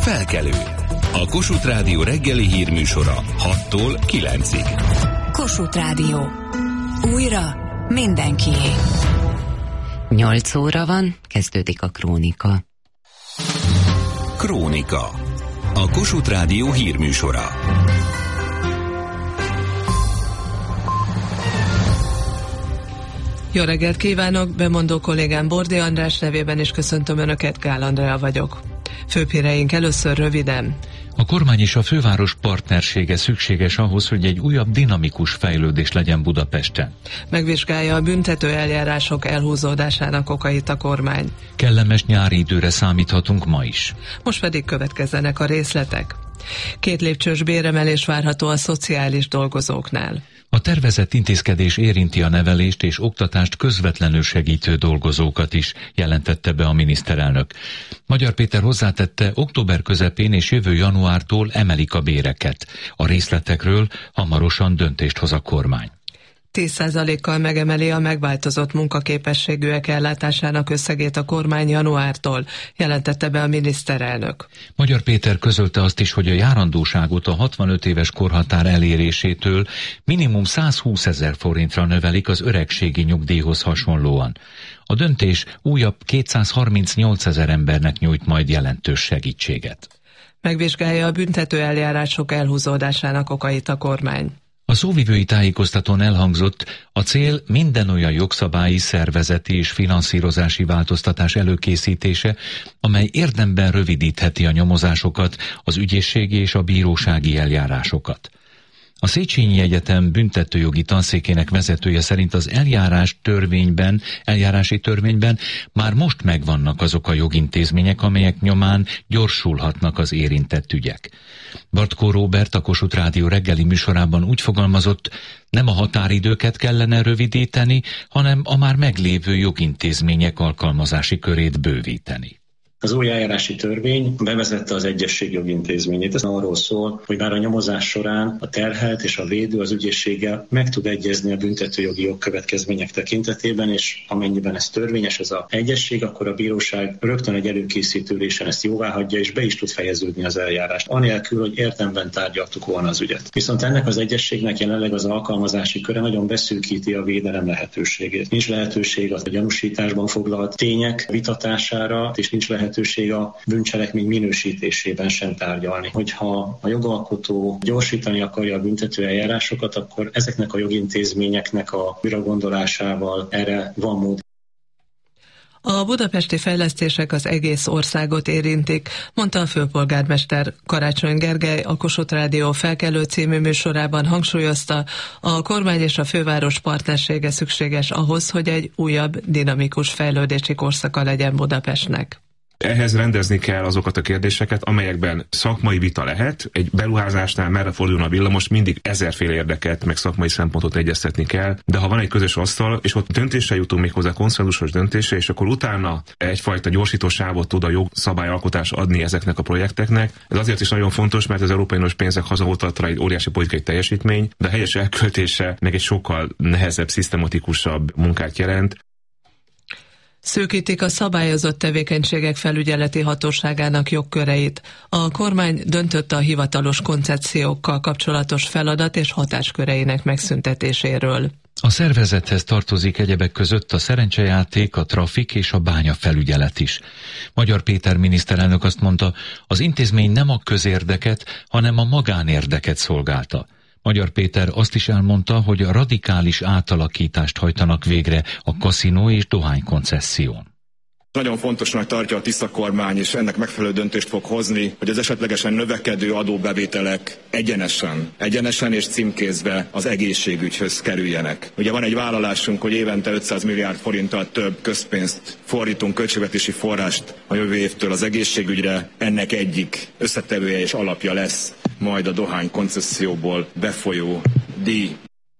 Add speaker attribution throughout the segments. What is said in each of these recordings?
Speaker 1: Felkelő. A Kossuth Rádió reggeli hírműsora 6-tól 9-ig.
Speaker 2: Kossuth Rádió. Újra mindenkié.
Speaker 3: 8 óra van, kezdődik a Krónika.
Speaker 1: Krónika. A Kossuth Rádió hírműsora.
Speaker 4: Jó reggelt kívánok, bemondó kollégám Bordi András nevében is köszöntöm Önöket, Gál Andrea vagyok. Főbb híreink először röviden.
Speaker 5: A kormány és a főváros partnersége szükséges ahhoz, hogy egy újabb dinamikus fejlődés legyen Budapesten.
Speaker 4: Megvizsgálja a büntető eljárások elhúzódásának okait a kormány.
Speaker 5: Kellemes nyári időre számíthatunk ma is.
Speaker 4: Most pedig következzenek a részletek. 2 lépcsős béremelés várható a szociális dolgozóknál.
Speaker 5: A tervezett intézkedés érinti a nevelést és oktatást közvetlenül segítő dolgozókat is, jelentette be a miniszterelnök. Magyar Péter hozzátette, október közepén és jövő januártól emelik a béreket. A részletekről hamarosan döntést hoz a kormány.
Speaker 4: 10%-kal megemeli a megváltozott munkaképességűek ellátásának összegét a kormány januártól, jelentette be a miniszterelnök.
Speaker 5: Magyar Péter közölte azt is, hogy a járandóságot a 65 éves korhatár elérésétől minimum 120 000 forintra növelik az öregségi nyugdíjhoz hasonlóan. A döntés újabb 238 000 embernek nyújt majd jelentős segítséget.
Speaker 4: Megvizsgálja a büntető eljárások elhúzódásának okait a kormány.
Speaker 5: A szóvivői tájékoztatón elhangzott, a cél minden olyan jogszabályi, szervezeti és finanszírozási változtatás előkészítése, amely érdemben rövidítheti a nyomozásokat, az ügyészségi és a bírósági eljárásokat. A Széchenyi Egyetem büntetőjogi tanszékének vezetője szerint az eljárási törvényben már most megvannak azok a jogintézmények, amelyek nyomán gyorsulhatnak az érintett ügyek. Bartkó Róbert a Kossuth Rádió reggeli műsorában úgy fogalmazott, nem a határidőket kellene rövidíteni, hanem a már meglévő jogintézmények alkalmazási körét bővíteni.
Speaker 6: Az új eljárási törvény bevezette az egyesség jogintézményét. Ez arról szól, hogy már a nyomozás során a terhelt és a védő az ügyészséggel meg tud egyezni a büntetőjogi jogkövetkezmények tekintetében, és amennyiben ez törvényes, ez az egyesség, akkor a bíróság rögtön egy előkészítő ülésen ezt jóváhagyja, és be is tud fejeződni az eljárást, anélkül, hogy érdemben tárgyaltuk volna az ügyet. Viszont ennek az egyességnek jelenleg az alkalmazási köre nagyon beszűkíti a védelem lehetőségét. Nincs lehetőség az a gyanúsításban foglalt tények vitatására, és nincs lehetőség a bűncselekmény minősítésében sem tárgyalni. Hogyha a jogalkotó gyorsítani akarja a büntető eljárásokat, akkor ezeknek a jogintézményeknek a újragondolásával erre van mód.
Speaker 4: A budapesti fejlesztések az egész országot érintik, mondta a főpolgármester. Karácsony Gergely a Kossuth Rádió Felkelő című műsorában hangsúlyozta, a kormány és a főváros partnersége szükséges ahhoz, hogy egy újabb, dinamikus fejlődési korszaka legyen Budapestnek.
Speaker 7: Ehhez rendezni kell azokat a kérdéseket, amelyekben szakmai vita lehet. Egy beruházásnál merre fordulna a villamos, mindig ezerféle érdeket, meg szakmai szempontot egyeztetni kell, de ha van egy közös asztal, és ott döntésre jutunk, méghozzá konszenzusos döntésre, és akkor utána egyfajta gyorsító sávot tud a jogszabályalkotás adni ezeknek a projekteknek. Ez azért is nagyon fontos, mert az Európai Uniós pénzek hazahozatala egy óriási politikai teljesítmény, de a helyes elköltése meg egy sokkal nehezebb, szisztematikusabb munkát jelent.
Speaker 4: Szűkítik a szabályozott tevékenységek felügyeleti hatóságának jogköreit. A kormány döntött a hivatalos koncepciókkal kapcsolatos feladat és hatásköreinek megszüntetéséről.
Speaker 5: A szervezethez tartozik egyebek között a szerencsejáték, a trafik és a bányafelügyelet is. Magyar Péter miniszterelnök azt mondta, az intézmény nem a közérdeket, hanem a magánérdeket szolgálta. Magyar Péter azt is elmondta, hogy a radikális átalakítást hajtanak végre a kaszinó és dohánykoncesszión.
Speaker 8: Nagyon fontosnak tartja a tiszta kormány, és ennek megfelelő döntést fog hozni, hogy az esetlegesen növekedő adóbevételek egyenesen és címkézve az egészségügyhöz kerüljenek. Ugye van egy vállalásunk, hogy évente 500 milliárd forinttal több közpénzt fordítunk, költségvetési forrást a jövő évtől az egészségügyre. Ennek egyik összetevője és alapja lesz majd a dohánykoncesszióból befolyó díj.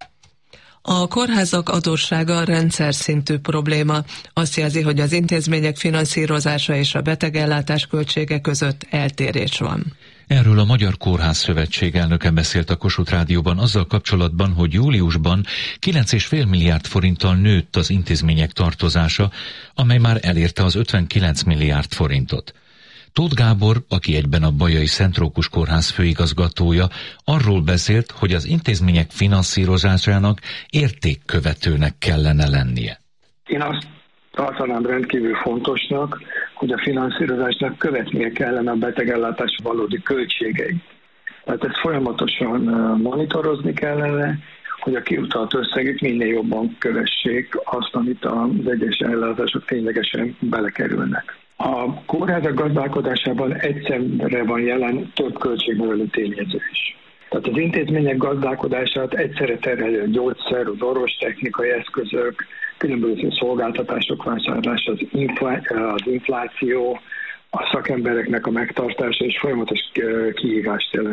Speaker 4: A kórházak adóssága rendszer szintű probléma. Azt jelzi, hogy az intézmények finanszírozása és a betegellátás költsége között eltérés van.
Speaker 5: Erről a Magyar Kórház Szövetség elnöke beszélt a Kossuth Rádióban azzal kapcsolatban, hogy júliusban 9,5 milliárd forinttal nőtt az intézmények tartozása, amely már elérte az 59 milliárd forintot. Tóth Gábor, aki egyben a Bajai Szent Rókus Kórház főigazgatója, arról beszélt, hogy az intézmények finanszírozásának értékkövetőnek kellene lennie.
Speaker 9: Én azt tartanám rendkívül fontosnak, hogy a finanszírozásnak követnie kellene a betegellátás valódi költségeit. Tehát ezt folyamatosan monitorozni kellene, hogy a kiutalt összegek minél jobban kövessék azt, amit az egyes ellátások ténylegesen belekerülnek. A kórházak gazdálkodásában egyszerre van jelen több költségnövelő tényező is. Tehát az intézmények gazdálkodását egyszerre terhelő a gyógyszer, az orvostechnikai eszközök, különböző szolgáltatások vásárlása, az infláció, a szakembereknek a megtartása és folyamatos kihívást jelent.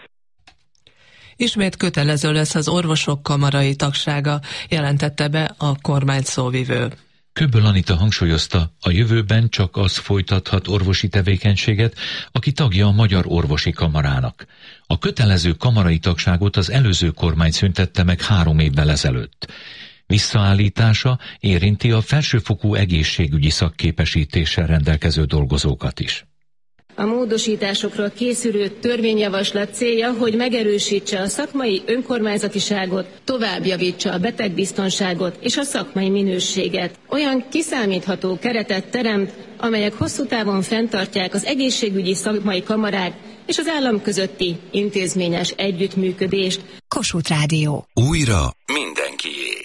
Speaker 4: Ismét kötelező lesz az orvosok kamarai tagsága, jelentette be a kormány szóvivő.
Speaker 5: Köbből Anita hangsúlyozta, a jövőben csak az folytathat orvosi tevékenységet, aki tagja a Magyar Orvosi Kamarának. A kötelező kamarai tagságot az előző kormány szüntette meg 3 évvel ezelőtt. Visszaállítása érinti a felsőfokú egészségügyi szakképesítéssel rendelkező dolgozókat is.
Speaker 10: A módosításokról készülő törvényjavaslat célja, hogy megerősítse a szakmai önkormányzatiságot, tovább javítsa a betegbiztonságot és a szakmai minőséget. Olyan kiszámítható keretet teremt, amelyek hosszú távon fenntartják az egészségügyi szakmai kamarák és az állam közötti intézményes együttműködést.
Speaker 2: Kossuth Rádió.
Speaker 1: Újra mindenkié.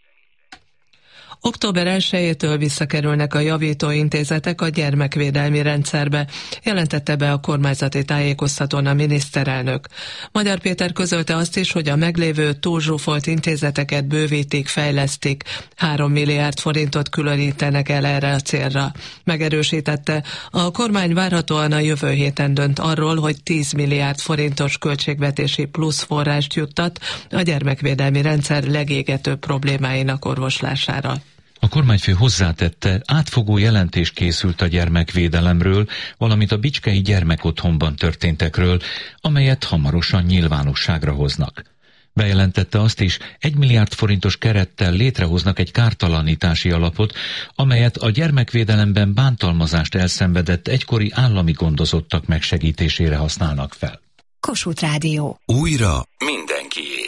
Speaker 4: Október 1-től visszakerülnek a javítóintézetek a gyermekvédelmi rendszerbe, jelentette be a kormányzati tájékoztatón a miniszterelnök. Magyar Péter közölte azt is, hogy a meglévő túlzsúfolt intézeteket bővítik, fejlesztik, 3 milliárd forintot különítenek el erre a célra. Megerősítette, a kormány várhatóan a jövő héten dönt arról, hogy 10 milliárd forintos költségvetési plusz forrást juttat a gyermekvédelmi rendszer legégetőbb problémáinak orvoslására.
Speaker 5: A kormányfő hozzátette, átfogó jelentés készült a gyermekvédelemről, valamint a bicskei gyermekotthonban történtekről, amelyet hamarosan nyilvánosságra hoznak. Bejelentette azt is, 1 milliárd forintos kerettel létrehoznak egy kártalanítási alapot, amelyet a gyermekvédelemben bántalmazást elszenvedett egykori állami gondozottak megsegítésére használnak fel.
Speaker 2: Kossuth Rádió.
Speaker 1: Újra mindenkié.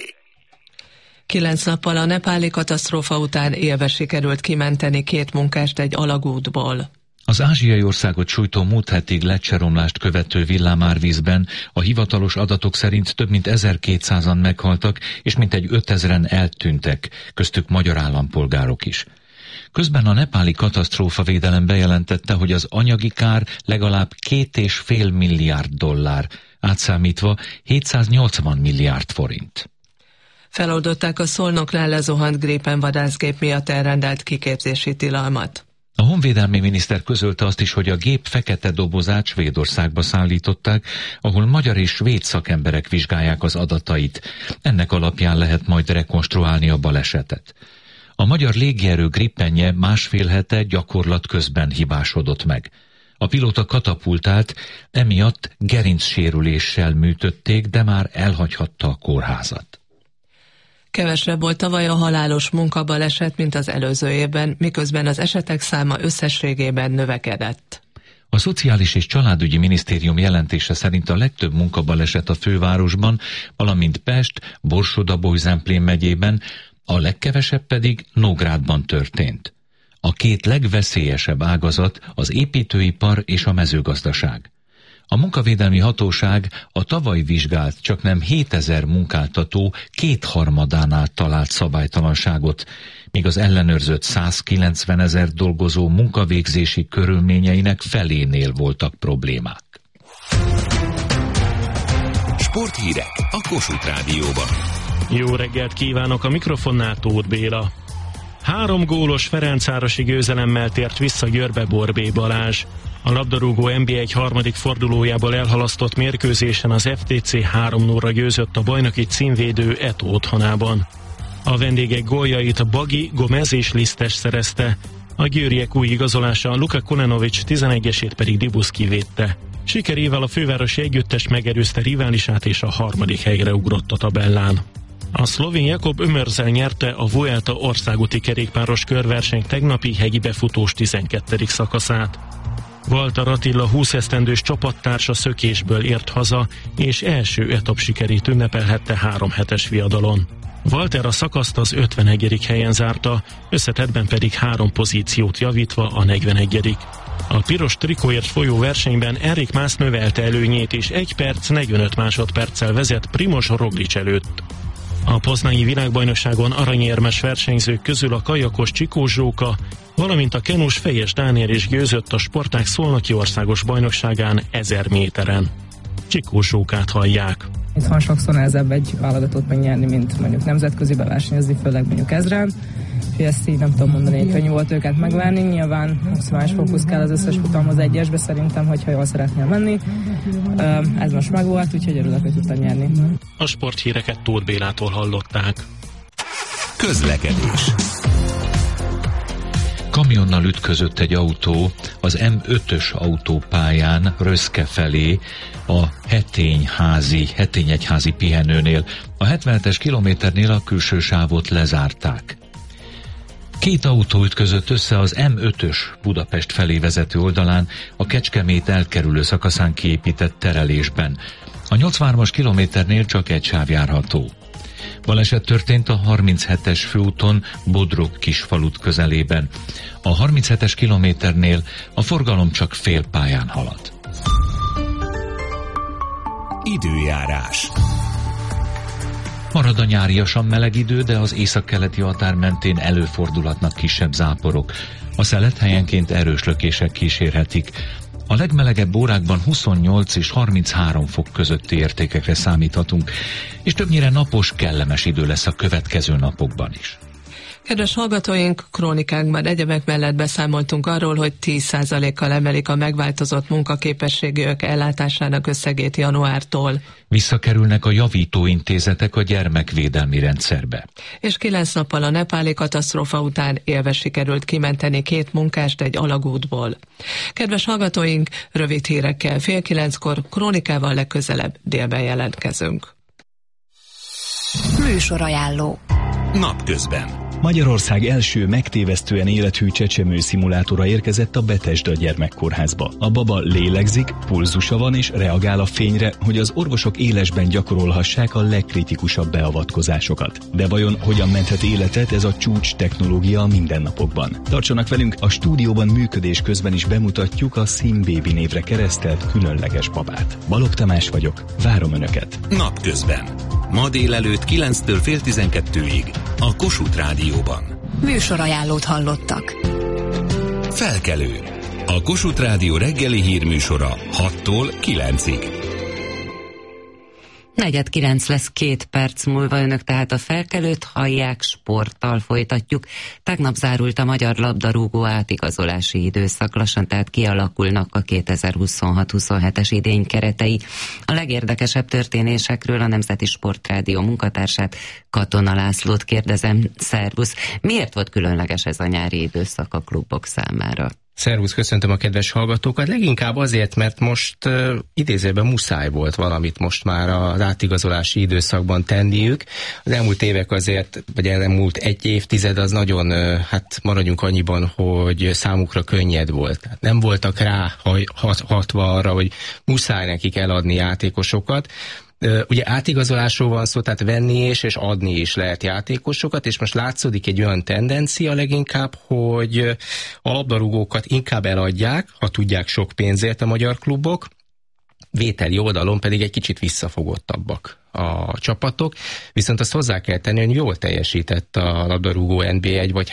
Speaker 4: 9 nappal a nepáli katasztrófa után élve sikerült kimenteni 2 munkást egy alagútból.
Speaker 5: Az ázsiai országot sújtó múlt hetig lecseromlást követő villámárvízben a hivatalos adatok szerint több mint 1200-an meghaltak, és mintegy 5000-en eltűntek, köztük magyar állampolgárok is. Közben a nepáli katasztrófavédelem bejelentette, hogy az anyagi kár legalább $2,5 milliárd, átszámítva 780 milliárd forint.
Speaker 4: Feloldották a Szolnoknál lezuhant Gripen vadászgép miatt elrendelt kiképzési tilalmat.
Speaker 5: A honvédelmi miniszter közölte azt is, hogy a gép fekete dobozát Svédországba szállították, ahol magyar és svéd szakemberek vizsgálják az adatait. Ennek alapján lehet majd rekonstruálni a balesetet. A magyar légierő Gripenje 1,5 hete gyakorlat közben hibásodott meg. A pilóta katapultált, emiatt gerincsérüléssel műtötték, de már elhagyhatta a kórházat.
Speaker 4: Kevesebb volt tavaly a halálos munkabaleset, mint az előző évben, miközben az esetek száma összességében növekedett.
Speaker 5: A Szociális és Családügyi Minisztérium jelentése szerint a legtöbb munkabaleset a fővárosban, valamint Pest, Borsod-Abaúj-Zemplén megyében, a legkevesebb pedig Nógrádban történt. A 2 legveszélyesebb ágazat az építőipar és a mezőgazdaság. A munkavédelmi hatóság a tavaly vizsgált csaknem 7000 munkáltató 2/3-ánál talált szabálytalanságot, míg az ellenőrzött 190 000 dolgozó munkavégzési körülményeinek felénél voltak problémák.
Speaker 1: Sporthírek a Kossuth Rádióban.
Speaker 11: Jó reggelt kívánok, a mikrofonnál Tóth Béla. 3 gólos ferencvárosi győzelemmel tért vissza Győrbe Borbély Balázs. A labdarúgó NB1 harmadik fordulójából elhalasztott mérkőzésen az FTC 3-0-ra győzött a bajnoki címvédő Eto otthonában. A vendégek góljait Bagi, Gomez és Lisztes szerezte. A győriek új igazolása Luka Konenovics 11-esét pedig Dibuszki védte. Sikerével a fővárosi együttes megerőzte riválisát és a 3. helyre ugrott a tabellán. A szlovén Jakob Ömörzel nyerte a Vuelta országúti kerékpáros körverseny tegnapi hegyi befutós 12. szakaszát. Walter Attila 20 esztendős csapattársa szökésből ért haza, és első etap sikerét ünnepelhette 3 hetes viadalon. Walter a szakaszt az 51. helyen zárta, összetettben pedig 3 pozíciót javítva a 41. A piros trikóért folyó versenyben Enric Mas növelte előnyét, és 1 perc 45 másodperccel vezet Primož Roglič előtt. A poznai világbajnokságon aranyérmes versenyzők közül a kajakos Csikó Zsóka, valamint a kenus Fejes Dániel is győzött a sportág szolnoki országos bajnokságán 1000 méteren. Csikó Zsókát hallják.
Speaker 12: Itthon sokszor nehezebb egy válogatót megnyerni, mint mondjuk nemzetközibe versenyezni, főleg mondjuk 1000-en. Ezt így nem tudom mondani, hogy könnyű volt őket megvárni. Nyilván maximális fókusz kell az összes futamhoz egyesbe szerintem, hogyha jól szeretnél menni. Ez most megvolt, úgyhogy örülök, hogy tudtam nyerni.
Speaker 11: A sporthíreket Tóth Bélától hallották.
Speaker 1: Közlekedés.
Speaker 5: Kamionnal ütközött egy autó az M5-ös autópályán Röszke felé a Hetényegyházi pihenőnél. A 77-es kilométernél a külső sávot lezárták. 2 autó ütközött össze az M5-ös Budapest felé vezető oldalán a Kecskemét elkerülő szakaszán kiépített terelésben. A 83-as kilométernél csak egy sáv járható. Baleset történt a 37-es főúton Bodrog-Kisfalut közelében. A 37-es kilométernél a forgalom csak félpályán halad.
Speaker 1: Időjárás.
Speaker 5: Marad a nyáriasan meleg idő, de az északkeleti határ mentén előfordulhatnak kisebb záporok. A szelet helyenként erős lökések kísérhetik. A legmelegebb órákban 28 és 33 fok közötti értékekre számíthatunk, és többnyire napos, kellemes idő lesz a következő napokban is.
Speaker 4: Kedves hallgatóink, krónikánkban egyebek mellett beszámoltunk arról, hogy 10%-kal emelik a megváltozott munkaképességűek ellátásának összegét januártól.
Speaker 5: Visszakerülnek a javítóintézetek a gyermekvédelmi rendszerbe.
Speaker 4: És 9 nappal a nepáli katasztrófa után élve sikerült kimenteni 2 munkást egy alagútból. Kedves hallgatóink, rövid hírekkel 8:30 krónikával legközelebb délben jelentkezünk.
Speaker 2: Műsorajánló.
Speaker 1: Napközben.
Speaker 13: Magyarország első megtévesztően élethű csecsemő szimulátora érkezett a Bethesda gyermekkórházba. A baba lélegzik, pulzusa van és reagál a fényre, hogy az orvosok élesben gyakorolhassák a legkritikusabb beavatkozásokat. De vajon hogyan menthet életet ez a csúcs technológia a mindennapokban? Tartsanak velünk, a stúdióban működés közben is bemutatjuk a SimBaby névre keresztelt különleges babát. Balogh Tamás vagyok, várom Önöket.
Speaker 1: Napközben. Ma délelőtt 9-től fél 12-ig a Kossuth Rádióban.
Speaker 2: Műsorajánlót hallottak.
Speaker 1: Felkelő. A Kossuth Rádió reggeli hírműsora 6-tól 9-ig.
Speaker 3: 8:45 lesz 2 perc múlva, Önök tehát a felkelőt hallják, sporttal folytatjuk. Tegnap zárult a magyar labdarúgó átigazolási időszak, lassan tehát kialakulnak a 2026-27-es idény keretei. A legérdekesebb történésekről a Nemzeti Sportrádió munkatársát, Katona Lászlót kérdezem. Szervusz! Miért volt különleges ez a nyári időszak a klubok számára?
Speaker 14: Szervusz, köszöntöm a kedves hallgatókat. Leginkább azért, mert most idézőben muszáj volt valamit most már az átigazolási időszakban tenniük. Az elmúlt évek azért, vagy elmúlt 1 évtized az nagyon, hát maradjunk annyiban, hogy számukra könnyed volt. Tehát nem voltak rá hatva arra, hogy muszáj nekik eladni játékosokat. Ugye átigazolásról van szó, tehát venni és adni is lehet játékosokat, és most látszódik egy olyan tendencia leginkább, hogy a labdarúgókat inkább eladják, ha tudják sok pénzért a magyar klubok, vételi oldalon pedig egy kicsit visszafogottabbak a csapatok, viszont azt hozzá kell tenni, hogy jól teljesített a labdarúgó NB1 vagy